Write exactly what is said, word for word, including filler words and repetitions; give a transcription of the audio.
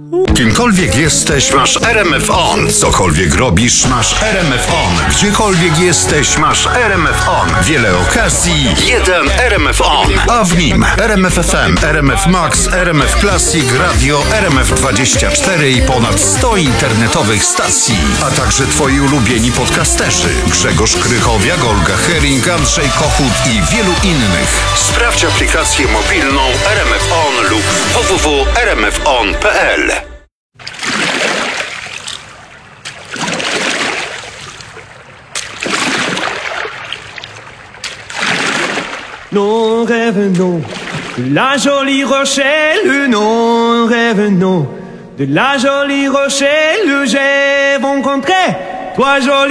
Kimkolwiek jesteś, masz R M F On. Cokolwiek robisz, masz R M F On. Gdziekolwiek jesteś, masz R M F On. Wiele okazji, jeden R M F On. A w nim R M F F M, R M F Max, R M F Classic, Radio, R M F dwadzieścia cztery i ponad sto internetowych stacji. A także twoi ulubieni podcasterzy. Grzegorz Krychowiak, Olga Hering, Andrzej Kochut i wielu innych. Sprawdź aplikację mobilną R M F On lub w w w kropka r m f on kropka p l. Non, revenons de la jolie Rochelle, non, revenons de la jolie Rochelle, j'ai rencontré toi jolie